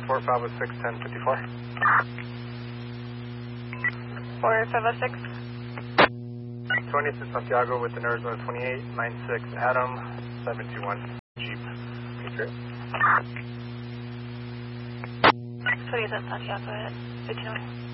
Fort Bravo 6, 1054. 4506. 26 Santiago with an Arizona 28, 96 Adam, 721 Jeep. Patriot. 27 Santiago, go ahead. 59.